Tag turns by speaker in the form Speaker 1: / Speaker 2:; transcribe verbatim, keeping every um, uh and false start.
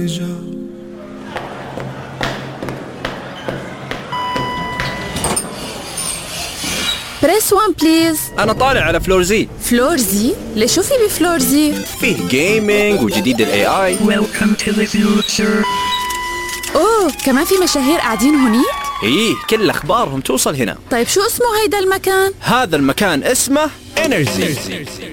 Speaker 1: déjà.
Speaker 2: بريس وان بليز.
Speaker 3: أنا طالع على فلور زي.
Speaker 2: فلور زي؟ ليش شو في بفلور زي؟
Speaker 3: فيه جيمينج وجديد ال إيه آي.
Speaker 4: Welcome to the future.
Speaker 2: أوه كمان في مشاهير قاعدين هوني؟
Speaker 3: إيه كل أخبارهم توصل هنا.
Speaker 2: طيب شو اسمه هيدا المكان؟
Speaker 3: هذا المكان اسمه إنرجي.